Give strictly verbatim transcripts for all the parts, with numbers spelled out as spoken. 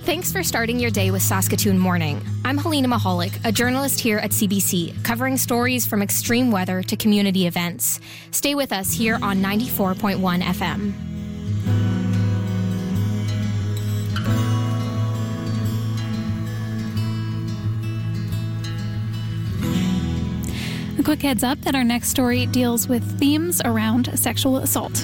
Thanks for starting your day with Saskatoon Morning. I'm Helena Mahalik, a journalist here at C B C, covering stories from extreme weather to community events. Stay with us here on ninety-four point one F M. A quick heads up that our next story deals with themes around sexual assault.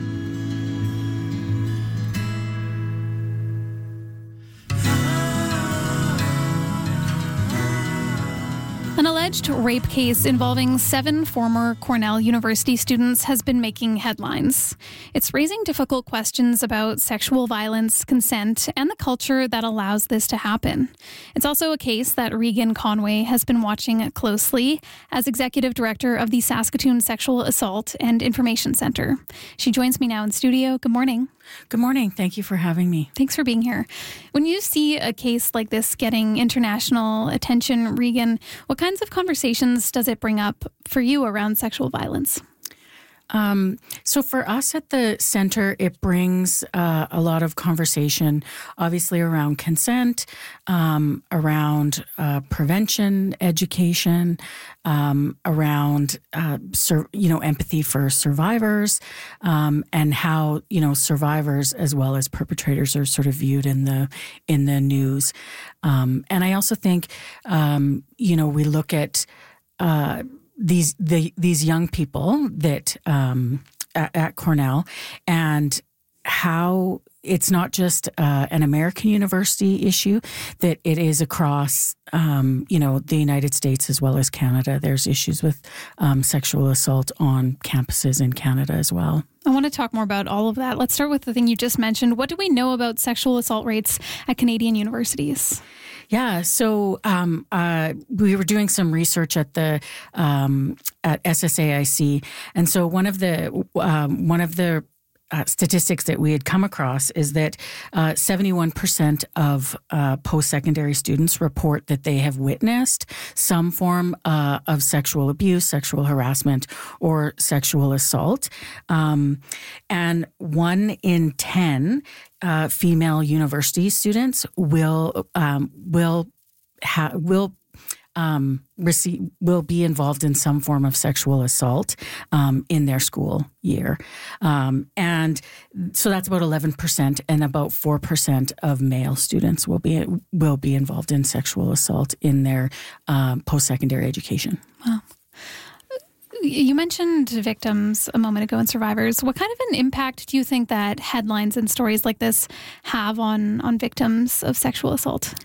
An alleged rape case involving seven former Cornell University students has been making headlines. It's raising difficult questions about sexual violence, consent, and the culture that allows this to happen. It's also a case that Regan Conway has been watching closely as Executive Director of the Saskatoon Sexual Assault and Information Centre. She joins me now in studio. Good morning. Good morning. Thank you for having me. Thanks for being here. When you see a case like this getting international attention, Regan, what kinds of conversations does it bring up for you around sexual violence? Um, so for us at the center, it brings uh, a lot of conversation, obviously around consent, um, around uh, prevention, education, um, around uh, sur- you know empathy for survivors, um, and how you know survivors as well as perpetrators are sort of viewed in the in the news. Um, and I also think um, you know we look at. Uh, These the these young people that um, at, at Cornell, and how it's not just uh, an American university issue, that it is across um, you know the United States as well as Canada. There's issues with um, sexual assault on campuses in Canada as well. I want to talk more about all of that. Let's start with the thing you just mentioned. What do we know about sexual assault rates at Canadian universities? Yeah, so um, uh, we were doing some research at the um, at S S A I C, and so one of the um, one of the uh, statistics that we had come across is that uh, seventy-one percent of uh, post-secondary students report that they have witnessed some form uh, of sexual abuse, sexual harassment, or sexual assault, um, and one in ten. Uh, female university students will um, will ha- will um, receive will be involved in some form of sexual assault um, in their school year, um, and so that's about eleven percent, and about four percent of male students will be will be involved in sexual assault in their um, post-secondary education. Wow. You mentioned victims a moment ago and survivors. What kind of an impact do you think that headlines and stories like this have on, on victims of sexual assault?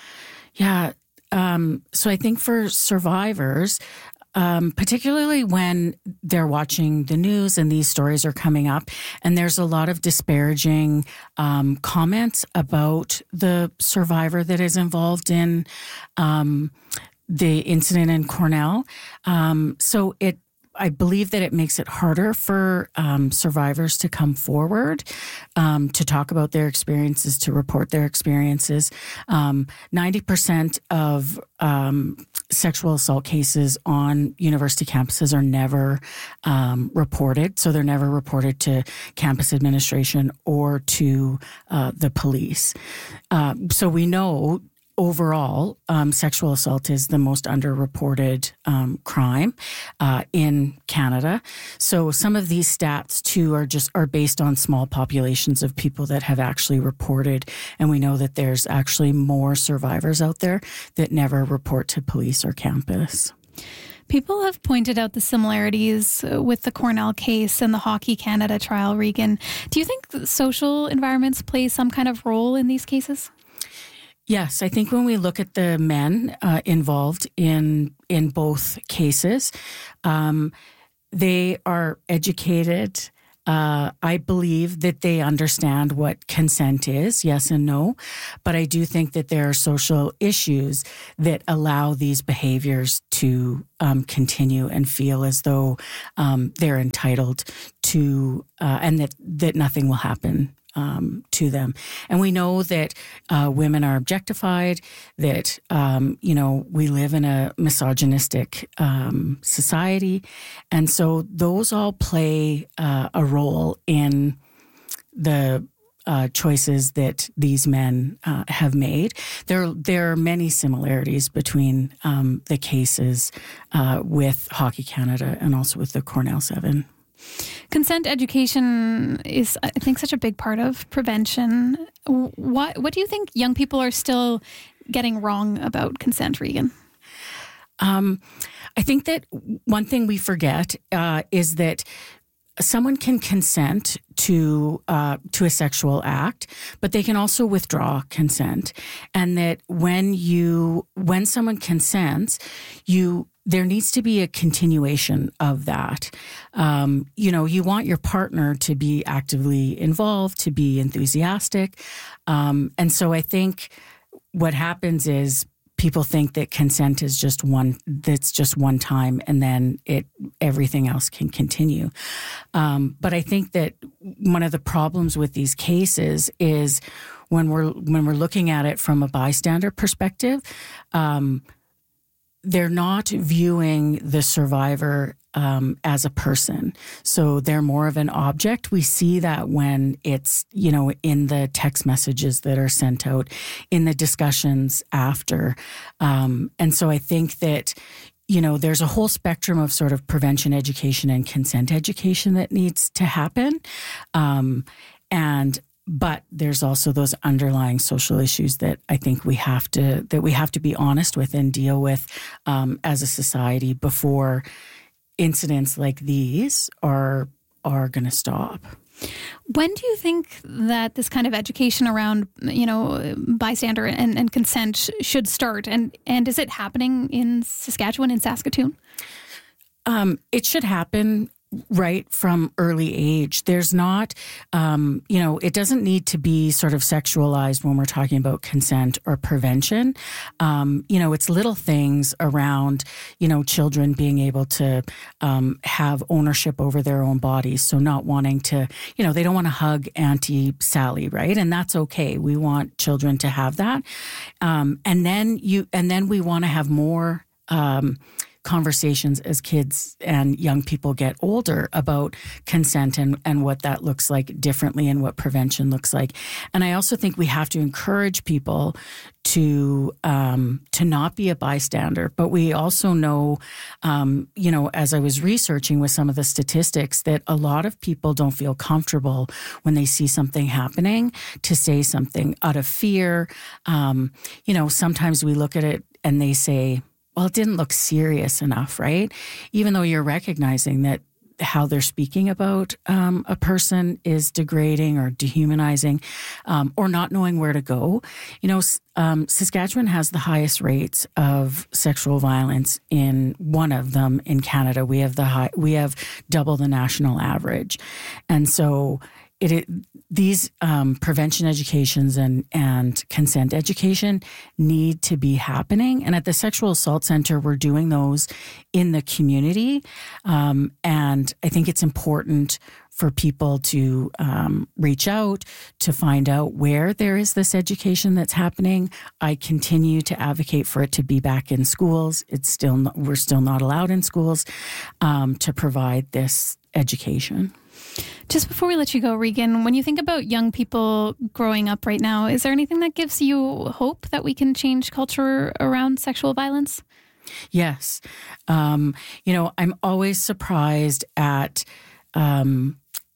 Yeah. Um, so I think for survivors, um, particularly when they're watching the news and these stories are coming up, and there's a lot of disparaging um, comments about the survivor that is involved in um, the incident in Cornell. Um, so it I believe that it makes it harder for um, survivors to come forward, um, to talk about their experiences, to report their experiences. Um, ninety percent of um, sexual assault cases on university campuses are never um, reported. So they're never reported to campus administration or to uh, the police. Uh, so we know overall, um, sexual assault is the most underreported um, crime uh, in Canada. So some of these stats too are just are based on small populations of people that have actually reported, and we know that there's actually more survivors out there that never report to police or campus. People have pointed out the similarities with the Cornell case and the Hockey Canada trial, Regan. Do you think social environments play some kind of role in these cases? Yes, I think when we look at the men uh, involved in in both cases, um, they are educated. Uh, I believe that they understand what consent is, yes and no, but I do think that there are social issues that allow these behaviors to um, continue and feel as though um, they're entitled to, uh, and that, that nothing will happen Um, to them. And we know that uh, women are objectified, that, um, you know, we live in a misogynistic um, society. And so those all play uh, a role in the uh, choices that these men uh, have made. There, there are many similarities between um, the cases uh, with Hockey Canada and also with the Cornell Seven. Consent education is, I think, such a big part of prevention. What, what do you think young people are still getting wrong about consent, Regan? Um, I think that one thing we forget uh, is that someone can consent to uh, to a sexual act, but they can also withdraw consent, and that when you when someone consents, you there needs to be a continuation of that. Um, you know, you want your partner to be actively involved, to be enthusiastic, um, and so I think what happens is people think that consent is just one, that's just one time, and then it everything else can continue. Um, but I think that one of the problems with these cases is when we're when we're looking at it from a bystander perspective, um, they're not viewing the survivor um, as a person. So they're more of an object. We see that when it's, you know, in the text messages that are sent out, in the discussions after. Um, and so I think that, you know, there's a whole spectrum of sort of prevention education and consent education that needs to happen. Um, and But there's also those underlying social issues that I think we have to that we have to be honest with and deal with um, as a society before incidents like these are are going to stop. When do you think that this kind of education around, you know, bystander and, and consent sh- should start? And and is it happening in Saskatchewan, in Saskatoon? Um, it should happen right from early age. There's not, um, you know, it doesn't need to be sort of sexualized when we're talking about consent or prevention. Um, you know, it's little things around, you know, children being able to um, have ownership over their own bodies. So not wanting to, you know, they don't want to hug Auntie Sally, right? And that's okay. We want children to have that. Um, and then you, and then we want to have more, um, conversations as kids and young people get older about consent and, and what that looks like differently and what prevention looks like. And I also think we have to encourage people to um, to not be a bystander. But we also know, um, you know, as I was researching with some of the statistics, that a lot of people don't feel comfortable when they see something happening to say something out of fear. Um, you know, sometimes we look at it and they say, well, it didn't look serious enough, right? Even though you're recognizing that how they're speaking about um, a person is degrading or dehumanizing, um, or not knowing where to go. You know, um, Saskatchewan has the highest rates of sexual violence in one of them in Canada. We have the high, we have double the national average, and so. It, it, these um, prevention educations and, and consent education need to be happening. And at the Sexual Assault Center, we're doing those in the community. Um, and I think it's important for people to um, reach out to find out where there is this education that's happening. I continue to advocate for it to be back in schools. It's still not, we're still not allowed in schools um, to provide this education. Just before we let you go, Regan, when you think about young people growing up right now, is there anything that gives you hope that we can change culture around sexual violence? Yes. Um, you know, I'm always surprised at um,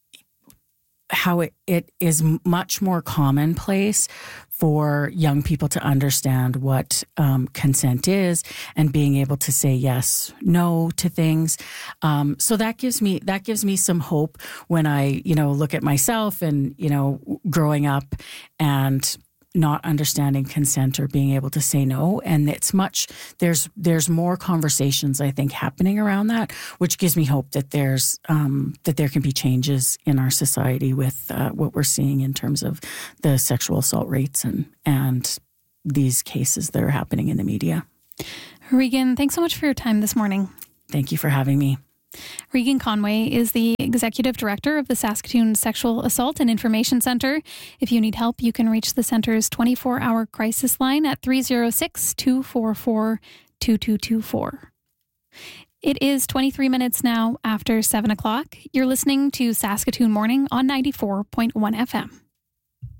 how it, it is much more commonplace for young people to understand what um, consent is and being able to say yes, no to things. Um, so that gives me that gives me some hope when I, you know, look at myself and, you know, growing up and not understanding consent or being able to say no. And it's much, there's there's more conversations, I think, happening around that, which gives me hope that there's um, that there can be changes in our society with uh, what we're seeing in terms of the sexual assault rates and and these cases that are happening in the media. Regan, thanks so much for your time this morning. Thank you for having me. Regan Conway is the Executive Director of the Saskatoon Sexual Assault and Information Centre. If you need help, you can reach the centre's twenty-four hour crisis line at three oh six, two four four, two two two four. It is twenty-three minutes now after seven o'clock. You're listening to Saskatoon Morning on ninety-four point one F M.